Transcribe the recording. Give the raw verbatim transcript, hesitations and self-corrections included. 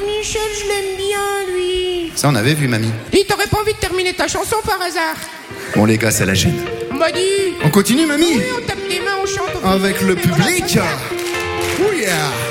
Michel, je l'aime bien, lui. Ça, on avait vu, mamie. Et t'aurais pas envie de terminer ta chanson par hasard? Bon, les gars, ça la gêne. Bah dis. On continue, mamie? Oui, on tape des mains, on chante. On Avec le public. Oh yeah.